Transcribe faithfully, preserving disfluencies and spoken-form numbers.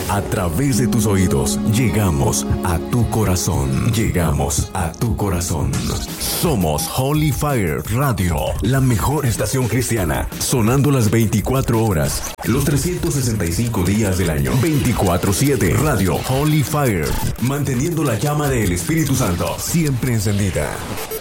A través de tus oídos, llegamos a tu corazón. Llegamos a tu corazón. Somos Holy Fire Radio, la mejor estación cristiana, sonando las veinticuatro horas, los trescientos sesenta y cinco días del año. veinticuatro siete Radio Holy Fire, manteniendo la llama del Espíritu Santo siempre encendida.